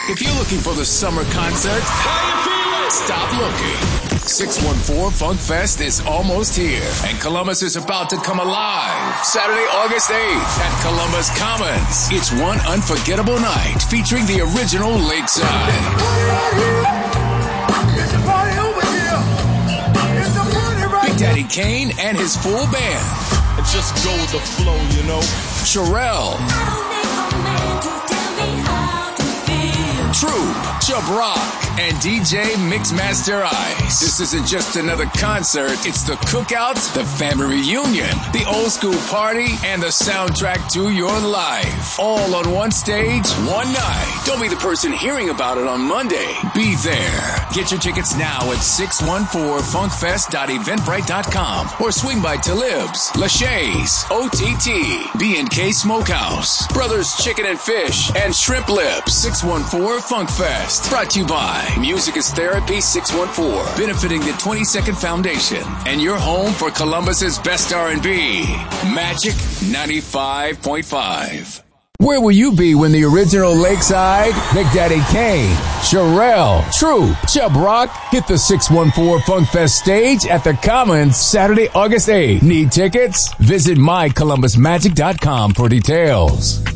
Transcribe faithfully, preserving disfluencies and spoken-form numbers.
If you're looking for the summer concert, stop looking. six one four Funk Fest is almost here, and Columbus is about to come alive. Saturday, August eighth at Columbus Commons. It's one unforgettable night featuring the original Lakeside. Big Daddy Kane and his full band. And just go with the flow, you know. Sherelle. Troop, Chubb Rock, and D J Mixmaster Ice. This isn't just another concert. It's the cookout, the family reunion, the old school party, and the soundtrack to your life. All on one stage, one night. Don't be the person hearing about it on Monday. Be there. Get your tickets now at six one four funkfest dot eventbrite dot com or swing by Talib's, Lachey's, O T T, B and K Smokehouse, Brothers Chicken and Fish, and Shrimp Lips. six one four Funk Fest. Brought to you by Music is Therapy six one four, benefiting the twenty-second Foundation, and your home for Columbus's best R and B. Magic ninety-five point five. Where will you be when the original Lakeside, Big Daddy Kane, Sherelle, Troop, Chubb Rock hit the six one four Funk Fest stage at the Commons Saturday, August eighth? Need tickets? Visit my columbus magic dot com for details.